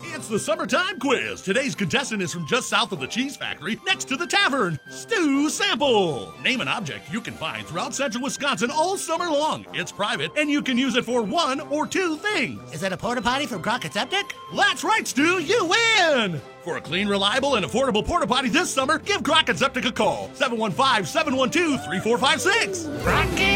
It's the summertime quiz. Today's contestant is from just south of the cheese factory, next to the tavern. Stu Sample. Name an object you can find throughout central Wisconsin all summer long. It's private, and you can use it for one or two things. Is that a porta potty from Crockett Septic? That's right, Stu. You win. For a clean, reliable, and affordable porta potty this summer, give Crockett Septic a call. 715-712-3456. Crockett!